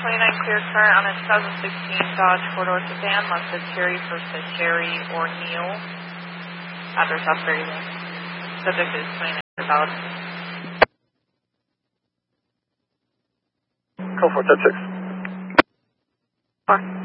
29 clear current on a 2016 Dodge four-door sedan, Mazda Cherry for Sherry or Neil. Address Osprey Lane. Subject is 29 valid. Call 476. 4.